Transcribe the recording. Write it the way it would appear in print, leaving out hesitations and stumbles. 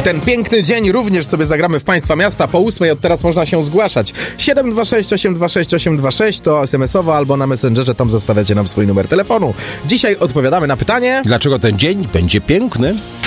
ten piękny dzień również sobie zagramy w Państwa miasta. Po 8 od teraz można się zgłaszać. 726 826 826 to SMS-owo albo na Messengerze, tam zostawiacie nam swój numer telefonu. Dzisiaj odpowiadamy na pytanie... Dlaczego ten dzień będzie piękny?